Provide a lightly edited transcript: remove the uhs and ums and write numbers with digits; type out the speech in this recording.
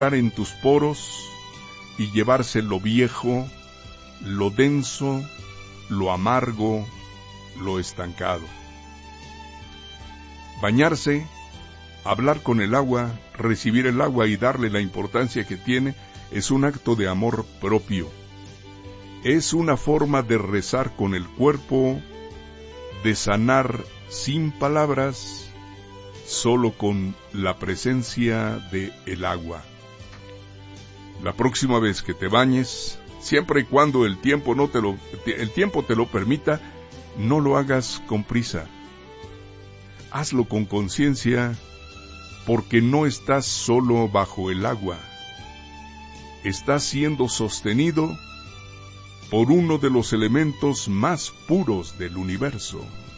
en tus poros y llevarse lo viejo, lo denso, lo amargo, lo estancado. Bañarse, hablar con el agua, recibir el agua y darle la importancia que tiene, es un acto de amor propio. Es una forma de rezar con el cuerpo, de sanar sin palabras, solo con la presencia de el agua. La próxima vez que te bañes, siempre y cuando el tiempo te lo permita, no lo hagas con prisa. Hazlo con conciencia, porque no estás solo bajo el agua. Estás siendo sostenido por uno de los elementos más puros del universo.